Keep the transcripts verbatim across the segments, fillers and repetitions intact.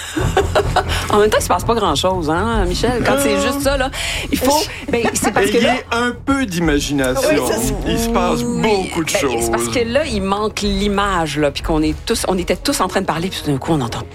En même temps, il se passe pas grand-chose, hein, Michel? Quand c'est juste ça, là, il faut... Ben, c'est parce que là... Ayez un peu d'imagination. Oui, ça, c'est... Il se passe oui. beaucoup de ben, choses. C'est parce que là, il manque l'image, là, puis qu'on est tous... On était tous en train de parler, puis tout d'un coup, on entend...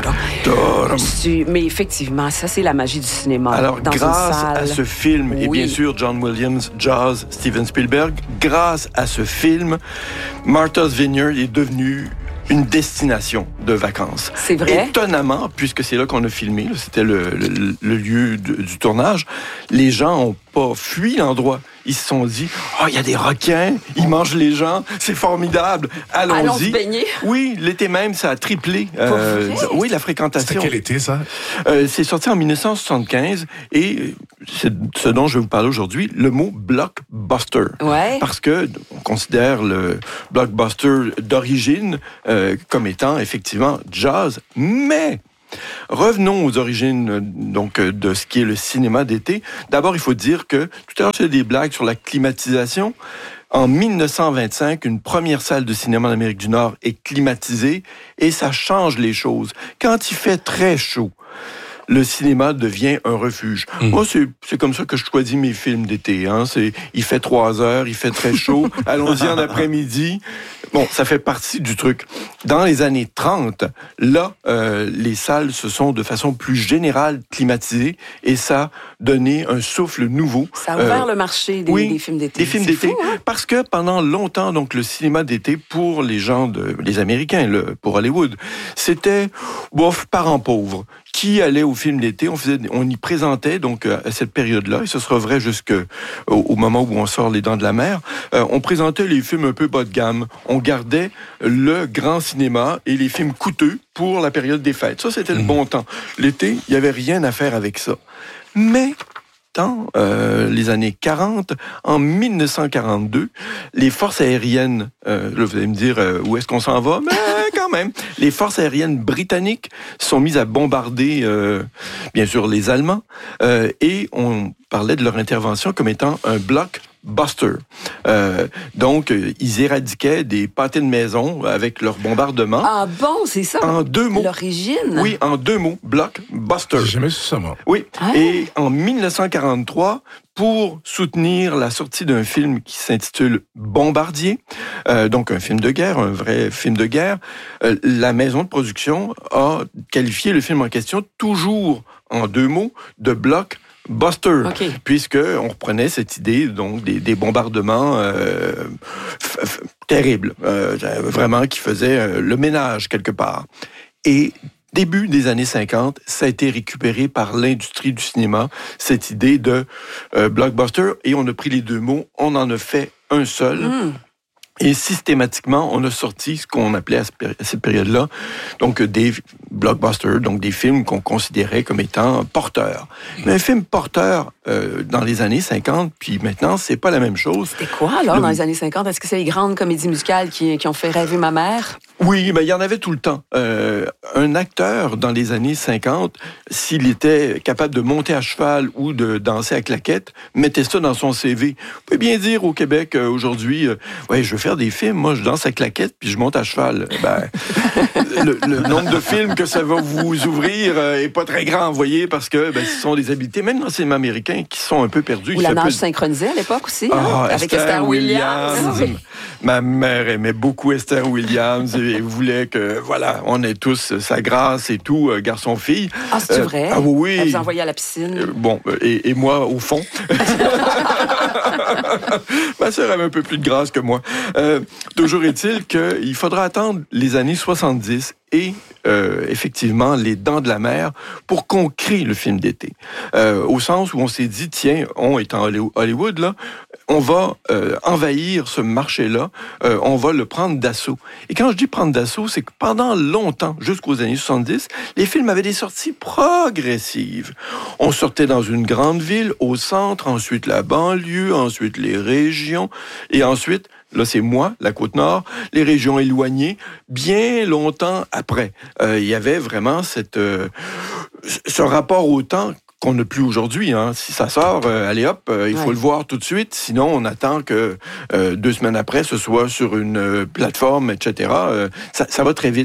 Mais effectivement, ça, c'est la magie du cinéma. Alors, dans grâce une salle. à ce film, oui. et bien sûr John Williams, Jaws, Steven Spielberg, grâce à ce film, Martha's Vineyard est devenu une destination de vacances. C'est vrai? Étonnamment, puisque c'est là qu'on a filmé, là, c'était le, le, le lieu de, du tournage, les gens n'ont pas fui l'endroit. Ils se sont dit, oh, il y a des requins, ils mangent les gens, c'est formidable, allons-y. Allons se baigner. Oui, l'été même, ça a triplé. Euh, oui, la fréquentation. C'était quel été, ça? Euh, c'est sorti en dix-neuf cent soixante-quinze et c'est ce dont je vais vous parler aujourd'hui, le mot blockbuster. Ouais. Parce que on considère le blockbuster d'origine euh, comme étant effectivement Jaws, mais revenons aux origines donc de ce qui est le cinéma d'été. D'abord, il faut dire que tout à l'heure, j'ai des blagues sur la climatisation. En dix-neuf cent vingt-cinq, une première salle de cinéma en Amérique du Nord est climatisée et ça change les choses. Quand il fait très chaud, le cinéma devient un refuge. Mmh. Moi, c'est, c'est comme ça que je choisis mes films d'été. Hein. C'est, il fait trois heures, il fait très chaud, allons-y en après-midi. Bon, ça fait partie du truc. Dans les années trente, là, euh, les salles se sont de façon plus générale climatisées et ça a donné un souffle nouveau. Ça a ouvert euh, le marché des, oui, des films d'été. Des films c'est d'été, fou, hein? Parce que pendant longtemps, donc le cinéma d'été pour les gens, de, les Américains, le, pour Hollywood, c'était bof, parents pauvres. Qui allait au film d'été, on faisait, on y présentait donc à cette période-là, et ce sera vrai jusqu'au au moment où on sort Les Dents de la Mer, euh, on présentait les films un peu bas de gamme. On gardait le grand cinéma et les films coûteux pour la période des fêtes. Ça, c'était mmh. le bon temps. L'été, il n'y avait rien à faire avec ça. Mais dans euh, les années quarante, en dix-neuf cent quarante-deux, les forces aériennes, euh, là, vous allez me dire euh, où est-ce qu'on s'en va, mais quand même, les forces aériennes britanniques sont mises à bombarder, euh, bien sûr, les Allemands, euh, et on parlait de leur intervention comme étant un bloc Buster. Euh, donc, euh, ils éradiquaient des pâtés de maison avec leur bombardement. Ah bon, c'est ça? En deux mots. L'origine? Oui, en deux mots. Blockbuster. J'ai jamais su ça, moi. Oui. Ah. Et en dix-neuf cent quarante-trois, pour soutenir la sortie d'un film qui s'intitule Bombardier, euh, donc un film de guerre, un vrai film de guerre, euh, la maison de production a qualifié le film en question, toujours en deux mots, de bloc Buster, okay. puisque on reprenait cette idée donc des, des bombardements euh, f- f- terribles, euh, vraiment qui faisaient euh, le ménage quelque part. Et début des années cinquante, ça a été récupéré par l'industrie du cinéma, cette idée de euh, blockbuster, et on a pris les deux mots, on en a fait un seul. Mm. Et systématiquement, on a sorti ce qu'on appelait à cette période-là, donc des blockbusters, donc des films qu'on considérait comme étant porteurs. Mais un film porteur euh, dans les années cinquante, puis maintenant, c'est pas la même chose. C'était quoi, alors, Le... dans les années cinquante? Est-ce que c'est les grandes comédies musicales qui, qui ont fait rêver ma mère? Oui, mais il y en avait tout le temps. Euh, un acteur, dans les années cinquante, s'il était capable de monter à cheval ou de danser à claquette, mettait ça dans son C V. Vous pouvez bien dire au Québec, euh, aujourd'hui, euh, ouais, je veux faire des films, moi, je danse à claquette, puis je monte à cheval. Ben, le, le nombre de films que ça va vous ouvrir euh, est pas très grand, vous voyez, parce que ben, ce sont des habiletés, même dans les cinémas américains, qui sont un peu perdus. Ou la nage peut... synchronisée à l'époque aussi, ah, hein, avec Esther, Esther Williams. Williams. Ma mère aimait beaucoup Esther Williams et voulait que, voilà, on ait tous sa grâce et tout, euh, garçon-fille. Ah, c'est euh, vrai? Ah oui. Elle vous envoyait à la piscine. Euh, bon, et, et moi, au fond. Ma sœur avait un peu plus de grâce que moi. Euh, toujours est-il qu'il faudra attendre les années soixante-dix et euh, effectivement Les Dents de la Mer pour qu'on crée le film d'été. Euh, au sens où on s'est dit, tiens, on est en Hollywood, là, on va euh, envahir ce marché-là, euh, on va le prendre d'assaut. Et quand je dis prendre d'assaut, c'est que pendant longtemps, jusqu'aux années soixante-dix, les films avaient des sorties progressives. On sortait dans une grande ville, au centre, ensuite la banlieue, ensuite les régions, et ensuite, là c'est moi, la Côte-Nord, les régions éloignées, bien longtemps après. Euh, il y avait vraiment cette, euh, ce rapport au temps qu'on n'a plus aujourd'hui. Hein. Si ça sort, euh, allez hop, euh, il faut ouais. le voir tout de suite. Sinon, on attend que euh, deux semaines après, ce soit sur une euh, plateforme, et cetera. Euh, ça, ça va très vite.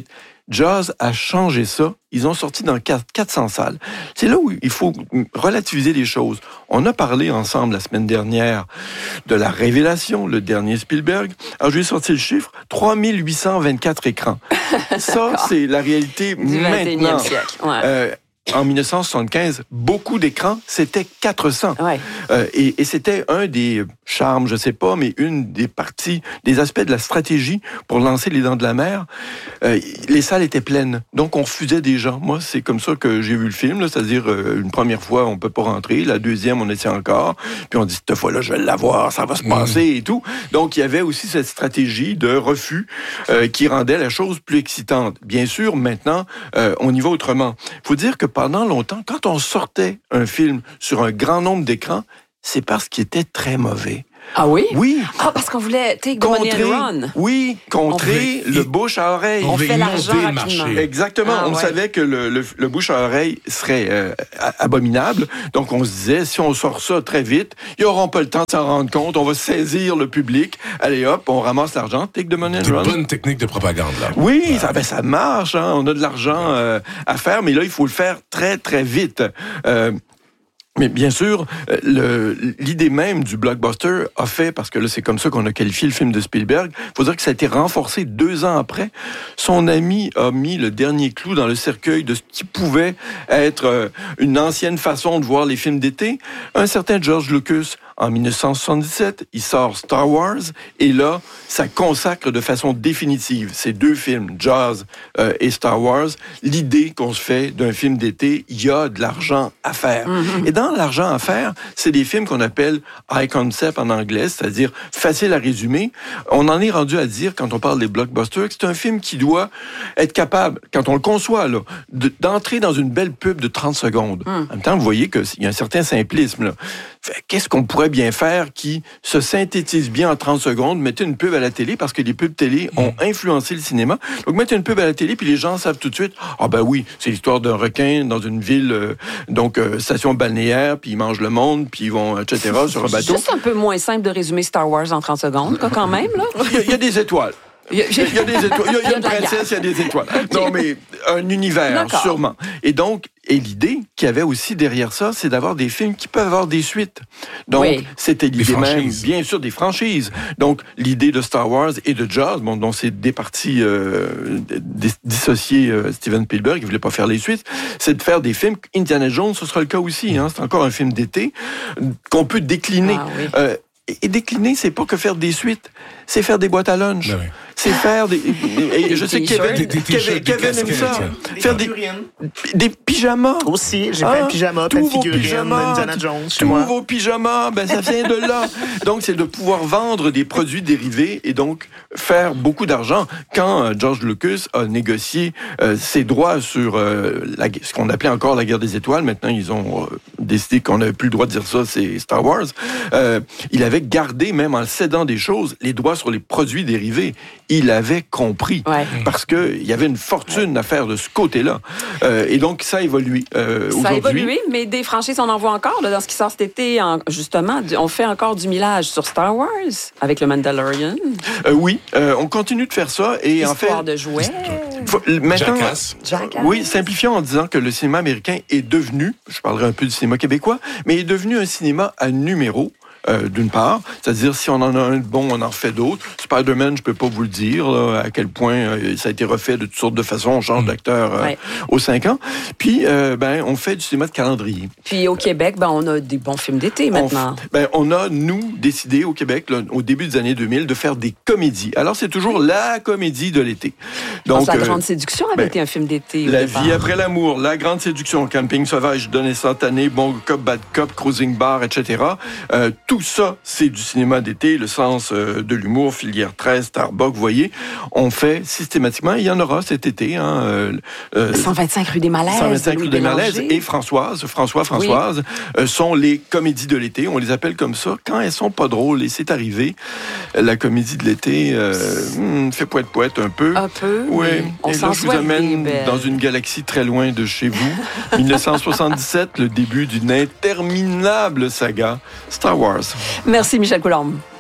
Jaws a changé ça. Ils ont sorti dans quatre cents salles. C'est là où il faut relativiser les choses. On a parlé ensemble la semaine dernière de La Révélation, le dernier Spielberg. Alors, je vais sortir le chiffre. trois mille huit cent vingt-quatre écrans. Ça, c'est la réalité du maintenant. vingt et unième siècle. Ouais. Euh, En dix-neuf cent soixante-quinze, beaucoup d'écrans, c'était quatre cents. Ouais. Euh, et, et c'était un des charmes, je sais pas, mais une des parties, des aspects de la stratégie pour lancer Les Dents de la Mer. Euh, les salles étaient pleines, donc on refusait des gens. Moi, c'est comme ça que j'ai vu le film, là, c'est-à-dire euh, une première fois, on peut pas rentrer, la deuxième, on essaie encore, puis on dit, cette fois-là, je vais l'avoir, ça va se passer mmh. et tout. Donc, il y avait aussi cette stratégie de refus euh, qui rendait la chose plus excitante. Bien sûr, maintenant, euh, on y va autrement. Il faut dire que pendant longtemps, quand on sortait un film sur un grand nombre d'écrans, c'est parce qu'il était très mauvais. Ah oui? Oui. Ah, parce qu'on voulait take the money and run. Oui, contrer On le bouche à oreille. On fait l'argent le rapidement. marché. Exactement. Ah, on ouais. savait que le, le, le bouche à oreille serait euh, abominable. Donc, on se disait, si on sort ça très vite, ils n'auront pas le temps de s'en rendre compte. On va saisir le public. Allez hop, on ramasse l'argent. Take the money and Des run. bonnes techniques de propagande, là. Oui, Ouais. ça, ben, ça marche. Hein. On a de l'argent euh, à faire, mais là, il faut le faire très, très vite. Euh, Mais bien sûr, le, l'idée même du blockbuster a fait, parce que là, c'est comme ça qu'on a qualifié le film de Spielberg, il faut dire que ça a été renforcé deux ans après. Son ami a mis le dernier clou dans le cercueil de ce qui pouvait être une ancienne façon de voir les films d'été. Un certain George Lucas, en dix-neuf cent soixante-dix-sept, il sort Star Wars, et là, ça consacre de façon définitive ces deux films, Jaws euh, et Star Wars, l'idée qu'on se fait d'un film d'été, il y a de l'argent à faire. Mm-hmm. Et dans l'argent à faire, c'est des films qu'on appelle high concept en anglais, c'est-à-dire facile à résumer. On en est rendu à dire, quand on parle des blockbusters, que c'est un film qui doit être capable, quand on le conçoit, là, de, d'entrer dans une belle pub de trente secondes. Mm. En même temps, vous voyez qu'il y a un certain simplisme, là. Qu'est-ce qu'on pourrait bien faire qui se synthétise bien en trente secondes? Mettez une pub à la télé, parce que les pubs télé ont influencé le cinéma. Donc, mettez une pub à la télé, puis les gens savent tout de suite, ah ben oui, c'est l'histoire d'un requin dans une ville, euh, donc euh, station balnéaire, puis ils mangent le monde, puis ils vont, et cetera, sur un bateau. C'est juste un peu moins simple de résumer Star Wars en trente secondes, quoi, quand même, là. Il y a, il y a des étoiles. Il y, a, il y a des étoiles. Il y a, il y a une princesse, il y a des étoiles. Okay. Non, mais un univers, D'accord. sûrement. Et donc, et l'idée qu'il y avait aussi derrière ça, c'est d'avoir des films qui peuvent avoir des suites. Donc, oui. c'était l'idée même, bien sûr, des franchises. Donc, l'idée de Star Wars et de Jaws, bon, dont c'est des parties euh, dissociées, euh, Steven Spielberg, il voulait pas faire les suites, c'est de faire des films. Indiana Jones, ce sera le cas aussi. Hein, c'est encore un film d'été qu'on peut décliner. Ah, oui. euh, Et décliner, c'est pas que faire des suites, c'est faire des boîtes à lunch. Ben oui. C'est faire des... Et je sais que Kevin, des, Kevin, Kevin aime ça. Des faire des, des pyjamas. Aussi, j'ai ah, plein de pyjamas, plein de figurines, Indiana Jones chez tous moi. vos pyjamas, ben ça vient de là. Donc, c'est de pouvoir vendre des produits dérivés et donc faire beaucoup d'argent. Quand euh, George Lucas a négocié euh, ses droits sur euh, la, ce qu'on appelait encore la guerre des étoiles, maintenant ils ont euh, décidé qu'on n'avait plus le droit de dire ça, c'est Star Wars, euh, il avait gardé, même en cédant des choses, les droits sur les produits dérivés. Il avait compris, ouais. parce qu'il y avait une fortune ouais. à faire de ce côté-là. Euh, et donc, ça a évolué euh, Ça a évolué, mais des franchises, on en voit encore. Là, dans ce qui sort cet été, en, justement, on fait encore du millage sur Star Wars, avec le Mandalorian. Euh, oui, euh, on continue de faire ça. Et Histoire en fait, de jouets. Faut, maintenant, Jackass. Jackass. Oui, simplifions en disant que le cinéma américain est devenu, je parlerai un peu du cinéma québécois, mais est devenu un cinéma à numéro. Euh, d'une part, c'est-à-dire si on en a un bon, on en refait d'autres. Spider-Man, je peux pas vous le dire là, à quel point euh, ça a été refait de toutes sortes de façons. On change d'acteur euh, ouais. aux cinq ans. Puis, euh, ben, on fait du cinéma de calendrier. Puis au Québec, ben, on a des bons films d'été maintenant. On, ben, on a, nous, décidé au Québec, là, au début des années deux mille, de faire des comédies. Alors, c'est toujours la comédie de l'été. Donc, La Grande euh, Séduction avait ben, été un film d'été. La Vie après l'amour, La Grande Séduction, Camping sauvage, Donne instantané, Bon cop, bad cop, Cruising bar, et cetera. Euh, tout ça, c'est du cinéma d'été, le sens euh, de l'humour, Filière treize, Starbucks, vous voyez, on fait systématiquement, il y en aura cet été. Hein, euh, euh, cent vingt-cinq rue des Malaises. cent vingt-cinq rue des Malaises et Françoise, François, Françoise, oui. euh, sont les comédies de l'été, on les appelle comme ça, quand elles sont pas drôles, et c'est arrivé, la comédie de l'été euh, hmm, fait poète-poète un peu. Un peu, oui. On et s'en là, je vous amène dans une galaxie très loin de chez vous. dix-neuf cent soixante-dix-sept, le début d'une interminable saga, Star Wars. Merci Michel Coulombe.